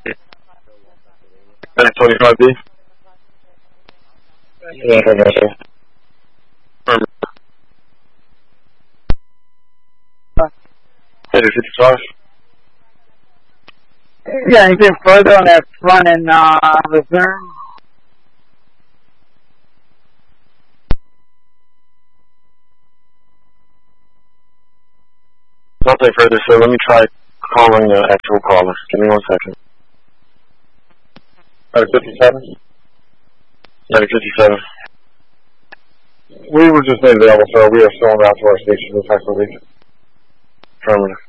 25B? Yeah, I got you. 55? Yeah, anything further on that front and return? Nothing further, so let me try calling the actual caller. Give me 1 second. 57? 57. We were just made available, sir. We are still on route to our station this half a week. Affirmative.